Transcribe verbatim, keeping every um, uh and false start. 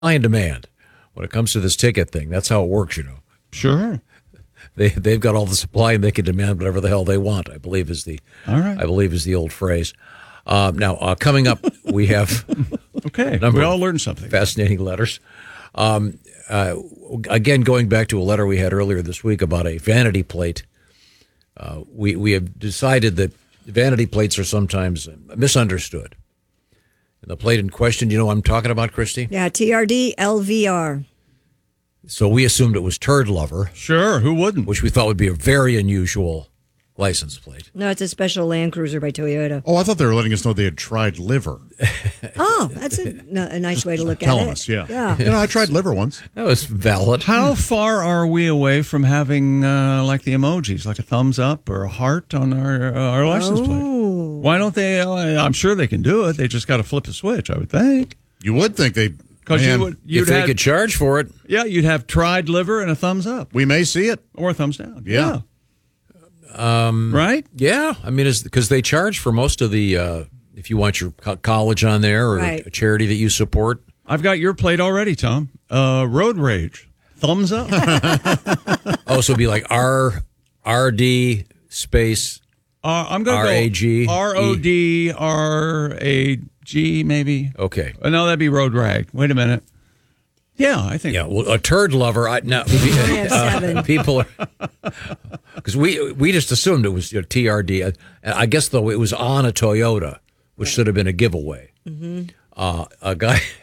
supply and demand when it comes to this ticket thing. That's how it works, you know. Sure. They they've got all the supply and they can demand whatever the hell they want. I believe is the all right. I believe is the old phrase. Um, now uh, coming up, we have okay. We all learned something. Fascinating letters. Um, uh, again, going back to a letter we had earlier this week about a vanity plate. Uh, we we have decided that vanity plates are sometimes misunderstood. And the plate in question, do you know what I'm talking about, Christy? Yeah, T R D L V R. So we assumed it was Turd Lover. Sure, who wouldn't? Which we thought would be a very unusual license plate. No, it's a special Land Cruiser by Toyota. Oh, I thought they were letting us know they had tried liver. Oh, that's a, no, a nice way to look Telling at us, it. yeah. Yeah. You know, I tried liver once. That was valid. How far are we away from having uh, like the emojis, like a thumbs up or a heart on our uh, our license oh. plate? Why don't they? Uh, I'm sure they can do it. They just got to flip a switch, I would think. You would think they... Because you would, you'd if they have, could charge for it. Yeah, you'd have tried liver and a thumbs up. We may see it. Or a thumbs down. Yeah. yeah. Um, right? Yeah. I mean, because they charge for most of the, uh, if you want your co- college on there or right. a charity that you support. I've got your plate already, Tom. Uh, road rage. Thumbs up. Oh, so it'd be like R, R D space uh, I'm going to R A G. go R O D R A G maybe. Okay. Uh, no, that'd be road rag. Wait a minute. Yeah, I think. Yeah, well, a turd lover. I, now, uh, people are because we we just assumed it was you know, T R D. I, I guess though it was on a Toyota, which should have been a giveaway. Mm-hmm. Uh, a guy